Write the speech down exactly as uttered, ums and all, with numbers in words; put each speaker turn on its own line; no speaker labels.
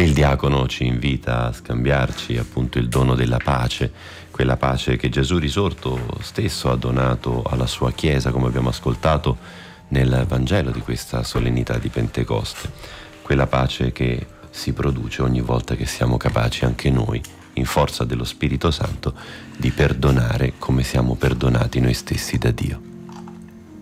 il diacono ci invita a scambiarci appunto il dono della pace, quella pace che Gesù risorto stesso ha donato alla sua Chiesa, come abbiamo ascoltato nel Vangelo di questa solennità di Pentecoste, quella pace che si produce ogni volta che siamo capaci anche noi, in forza dello Spirito Santo, di perdonare come siamo perdonati noi stessi da Dio.